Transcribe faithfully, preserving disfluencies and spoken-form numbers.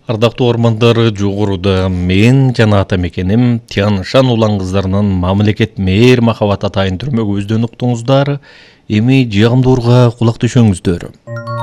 Ардактуу ормандары жогоруда мен жана ата мекеним Тян Шан улан кыздарынын мамлекет мээр махабат атайын түрмөгүбүздөн уктуңуздар. Эми жыйгамдуурга кулак түшөңүздөр.